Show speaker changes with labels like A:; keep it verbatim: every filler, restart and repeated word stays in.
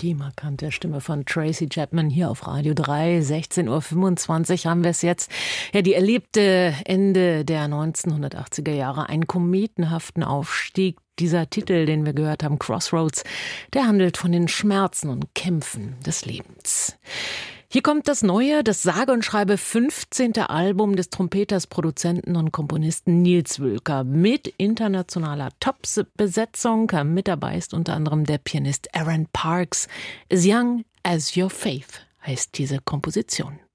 A: Die markante Stimme von Tracy Chapman hier auf Radio drei. sechzehn Uhr fünfundzwanzig haben wir es jetzt. Ja, die erlebte Ende der neunzehnhundertachtziger Jahre einen kometenhaften Aufstieg. Dieser Titel, den wir gehört haben, Crossroads, der handelt von den Schmerzen und Kämpfen des Lebens. Hier kommt das neue, das sage und schreibe fünfzehnte Album des Trompeters, Produzenten und Komponisten Nils Wülker mit internationaler Top-Besetzung. Mit dabei ist unter anderem der Pianist Aaron Parks. As Young as Your Faith heißt diese Komposition.